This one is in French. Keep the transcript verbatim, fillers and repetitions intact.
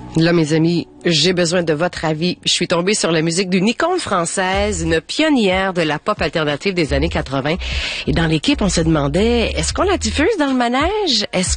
Là, mes amis, j'ai besoin de votre avis. Je suis tombée sur la musique d'une icône française, une pionnière de la pop alternative des années quatre-vingts. Et dans l'équipe, on se demandait, est-ce qu'on la diffuse dans le manège? Est-ce